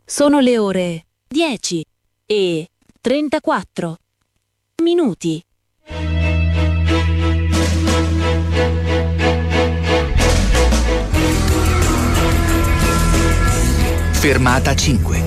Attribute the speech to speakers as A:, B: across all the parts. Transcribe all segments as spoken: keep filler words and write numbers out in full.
A: Sono le ore dieci e trentaquattro minuti.
B: Fermata cinque.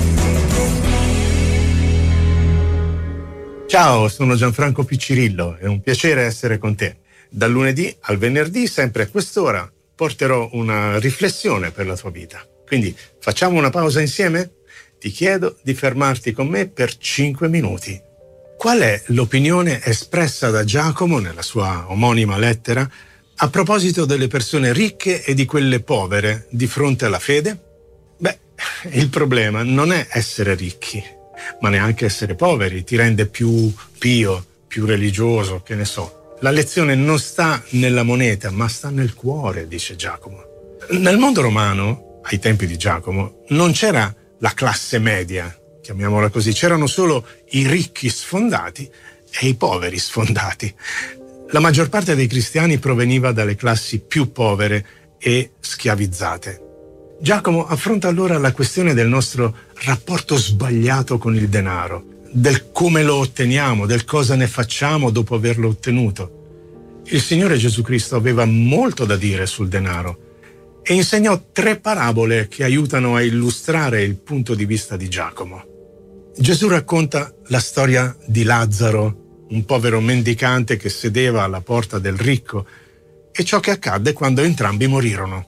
C: Ciao, sono Gianfranco Piccirillo, è un piacere essere con te. Dal lunedì al venerdì, sempre a quest'ora, porterò una riflessione per la tua vita. Quindi facciamo una pausa insieme? Ti chiedo di fermarti con me per cinque minuti. Qual è l'opinione espressa da Giacomo nella sua omonima lettera a proposito delle persone ricche e di quelle povere di fronte alla fede? Beh, il problema non è essere ricchi, ma neanche essere poveri ti rende più pio, più religioso, che ne so. La lezione non sta nella moneta, ma sta nel cuore, dice Giacomo. Nel mondo romano, ai tempi di Giacomo, non c'era la classe media, chiamiamola così, c'erano solo i ricchi sfondati e i poveri sfondati. La maggior parte dei cristiani proveniva dalle classi più povere e schiavizzate. Giacomo affronta allora la questione del nostro rapporto sbagliato con il denaro, del come lo otteniamo, del cosa ne facciamo dopo averlo ottenuto. Il Signore Gesù Cristo aveva molto da dire sul denaro e insegnò tre parabole che aiutano a illustrare il punto di vista di Giacomo. Gesù racconta la storia di Lazzaro, un povero mendicante che sedeva alla porta del ricco, e ciò che accadde quando entrambi morirono.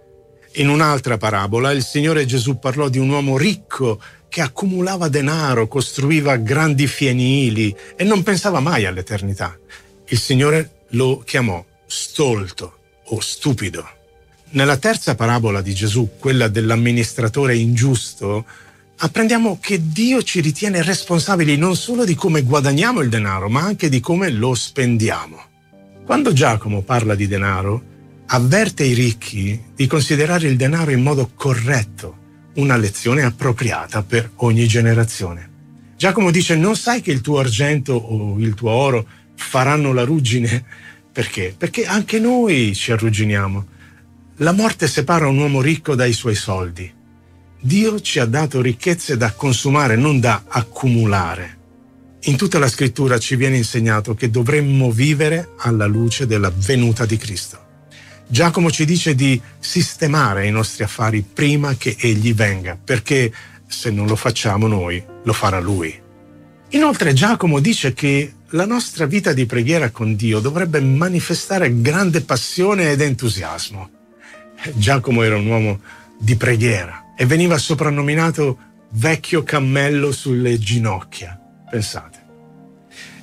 C: In un'altra parabola il Signore Gesù parlò di un uomo ricco che accumulava denaro, costruiva grandi fienili e non pensava mai all'eternità. Il Signore lo chiamò stolto o stupido. Nella terza parabola di Gesù, quella dell'amministratore ingiusto, apprendiamo che Dio ci ritiene responsabili non solo di come guadagniamo il denaro, ma anche di come lo spendiamo. Quando Giacomo parla di denaro, avverte i ricchi di considerare il denaro in modo corretto, una lezione appropriata per ogni generazione. Giacomo dice: non sai che il tuo argento o il tuo oro faranno la ruggine? Perché? Perché anche noi ci arrugginiamo. La morte separa un uomo ricco dai suoi soldi. Dio ci ha dato ricchezze da consumare, non da accumulare. In tutta la scrittura ci viene insegnato che dovremmo vivere alla luce della venuta di Cristo. Giacomo ci dice di sistemare i nostri affari prima che Egli venga, perché se non lo facciamo noi, lo farà Lui. Inoltre Giacomo dice che la nostra vita di preghiera con Dio dovrebbe manifestare grande passione ed entusiasmo. Giacomo era un uomo di preghiera e veniva soprannominato vecchio cammello sulle ginocchia. Pensate.